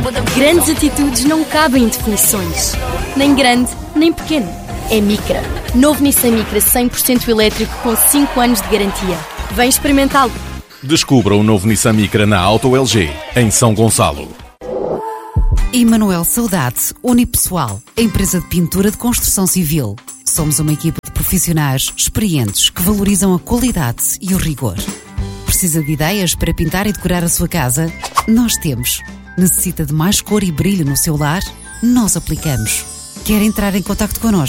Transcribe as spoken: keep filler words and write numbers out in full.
Grandes atitudes não cabem em definições. Nem grande, nem pequeno. É Micra. Novo Nissan Micra cem por cento elétrico com cinco anos de garantia. Vem experimentá-lo. Descubra o novo Nissan Micra na Auto L G, em São Gonçalo. Emanuel Saudade, Unipessoal, empresa de pintura de construção civil. Somos uma equipa de profissionais experientes que valorizam a qualidade e o rigor. Precisa de ideias para pintar e decorar a sua casa? Nós temos. Necessita de mais cor e brilho no seu lar? Nós aplicamos. Quer entrar em contacto connosco?